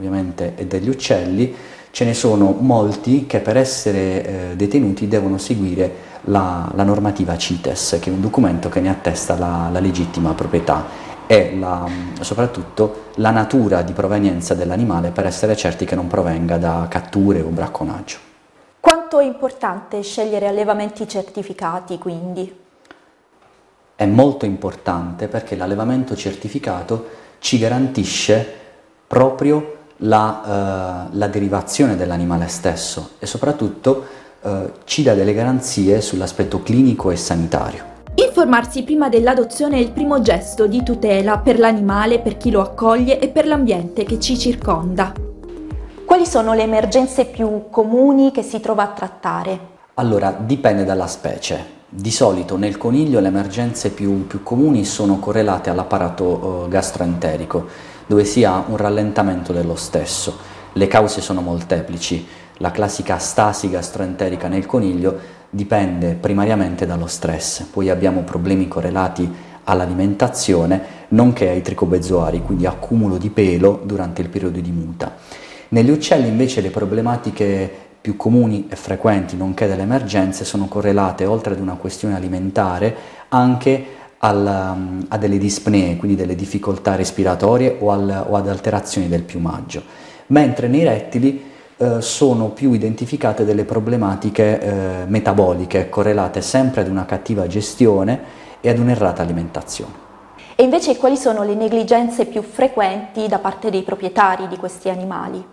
ovviamente e degli uccelli, ce ne sono molti che per essere detenuti devono seguire la normativa CITES, che è un documento che ne attesta la legittima proprietà e soprattutto la natura di provenienza dell'animale per essere certi che non provenga da catture o bracconaggio. Quanto è importante scegliere allevamenti certificati, quindi? È molto importante perché l'allevamento certificato ci garantisce proprio la derivazione dell'animale stesso e soprattutto ci dà delle garanzie sull'aspetto clinico e sanitario. Informarsi prima dell'adozione è il primo gesto di tutela per l'animale, per chi lo accoglie e per l'ambiente che ci circonda. Quali sono le emergenze più comuni che si trova a trattare? Allora, dipende dalla specie. Di solito nel coniglio le emergenze più comuni sono correlate all'apparato gastroenterico, dove si ha un rallentamento dello stesso. Le cause sono molteplici. La classica stasi gastroenterica nel coniglio dipende primariamente dallo stress, poi abbiamo problemi correlati all'alimentazione, nonché ai tricobezoari, quindi accumulo di pelo durante il periodo di muta. Negli uccelli invece le problematiche più comuni e frequenti, nonché delle emergenze, sono correlate, oltre ad una questione alimentare, anche a delle dispnee, quindi delle difficoltà respiratorie o ad alterazioni del piumaggio, mentre nei rettili sono più identificate delle problematiche metaboliche correlate sempre ad una cattiva gestione e ad un'errata alimentazione. E invece quali sono le negligenze più frequenti da parte dei proprietari di questi animali?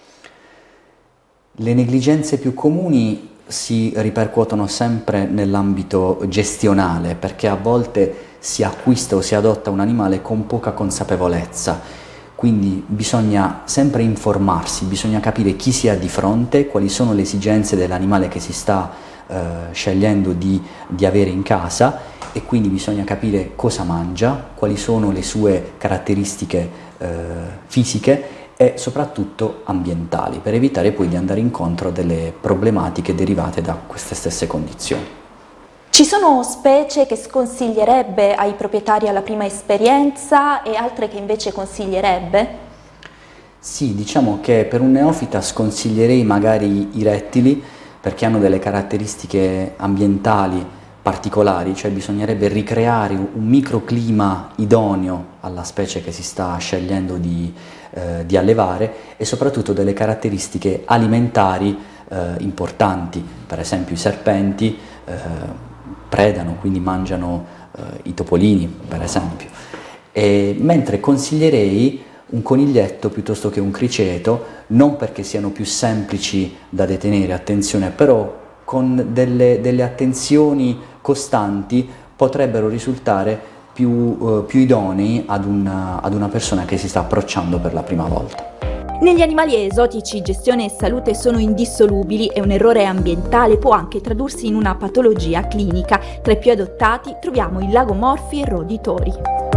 Le negligenze più comuni si ripercuotono sempre nell'ambito gestionale, perché a volte si acquista o si adotta un animale con poca consapevolezza. Quindi bisogna sempre informarsi, bisogna capire chi si ha di fronte, quali sono le esigenze dell'animale che si sta scegliendo di avere in casa, e quindi bisogna capire cosa mangia, quali sono le sue caratteristiche fisiche e soprattutto ambientali, per evitare poi di andare incontro a delle problematiche derivate da queste stesse condizioni. Ci sono specie che sconsiglierebbe ai proprietari alla prima esperienza e altre che invece consiglierebbe? Sì, diciamo che per un neofita sconsiglierei magari i rettili, perché hanno delle caratteristiche ambientali particolari, cioè bisognerebbe ricreare un microclima idoneo alla specie che si sta scegliendo di allevare, e soprattutto delle caratteristiche alimentari importanti. Per esempio i serpenti predano, quindi mangiano i topolini, per esempio. Mentre consiglierei un coniglietto piuttosto che un criceto, non perché siano più semplici da detenere, attenzione, però con delle attenzioni costanti potrebbero risultare più idonei ad una persona che si sta approcciando per la prima volta. Negli animali esotici gestione e salute sono indissolubili e un errore ambientale può anche tradursi in una patologia clinica. Tra i più adottati troviamo i lagomorfi e roditori.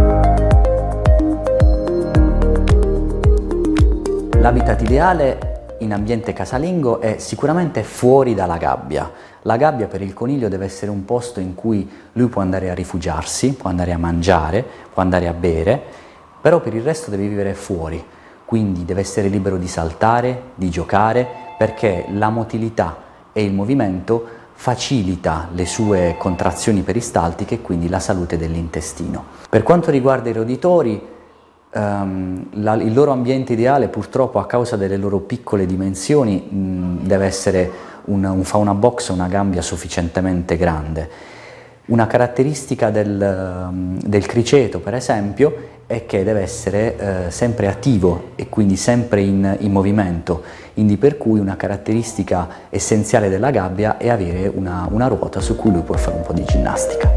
L'habitat ideale in ambiente casalingo è sicuramente fuori dalla gabbia. La gabbia per il coniglio deve essere un posto in cui lui può andare a rifugiarsi, può andare a mangiare, può andare a bere, però per il resto deve vivere fuori. Quindi deve essere libero di saltare, di giocare, perché la motilità e il movimento facilita le sue contrazioni peristaltiche e quindi la salute dell'intestino. Per quanto riguarda i roditori, il loro ambiente ideale purtroppo a causa delle loro piccole dimensioni deve essere un fauna box, una gabbia sufficientemente grande. Una caratteristica del criceto, per esempio, è che deve essere sempre attivo e quindi sempre in movimento, quindi per cui una caratteristica essenziale della gabbia è avere una ruota su cui lui può fare un po' di ginnastica.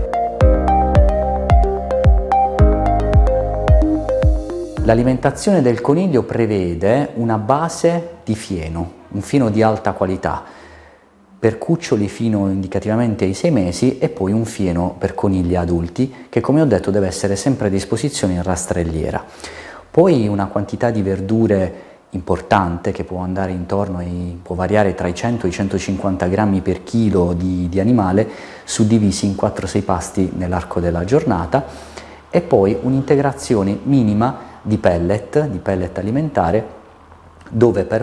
L'alimentazione del coniglio prevede una base di fieno, un fieno di alta qualità, per cuccioli fino indicativamente ai 6 mesi e poi un fieno per conigli adulti che, come ho detto, deve essere sempre a disposizione in rastrelliera. Poi una quantità di verdure importante che può andare può variare tra i 100 e i 150 grammi per chilo di animale, suddivisi in 4-6 pasti nell'arco della giornata, e poi un'integrazione minima di pellet alimentare dove per